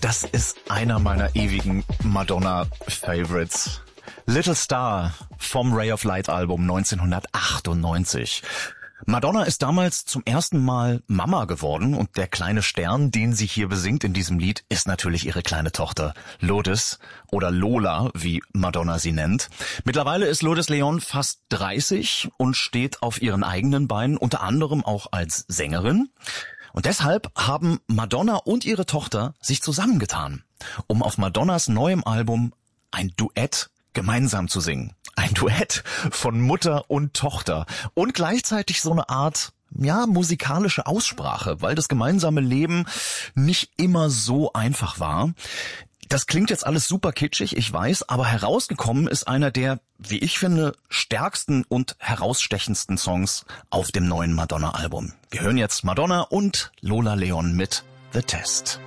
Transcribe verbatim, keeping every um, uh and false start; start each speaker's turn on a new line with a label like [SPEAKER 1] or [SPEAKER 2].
[SPEAKER 1] Das ist einer meiner ewigen Madonna-Favorites. Little Star vom Ray of Light Album neunzehnhundertachtundneunzig. Madonna ist damals zum ersten Mal Mama geworden und der kleine Stern, den sie hier besingt in diesem Lied, ist natürlich ihre kleine Tochter Lourdes oder Lola, wie Madonna sie nennt. Mittlerweile ist Lourdes Leon fast dreißig und steht auf ihren eigenen Beinen, unter anderem auch als Sängerin. Und deshalb haben Madonna und ihre Tochter sich zusammengetan, um auf Madonnas neuem Album ein Duett gemeinsam zu singen. Ein Duett von Mutter und Tochter und gleichzeitig so eine Art, ja, musikalische Aussprache, weil das gemeinsame Leben nicht immer so einfach war. Das klingt jetzt alles super kitschig, ich weiß, aber herausgekommen ist einer der, wie ich finde, stärksten und herausstechendsten Songs auf dem neuen Madonna-Album. Wir hören jetzt Madonna und Lola Leon mit The Test.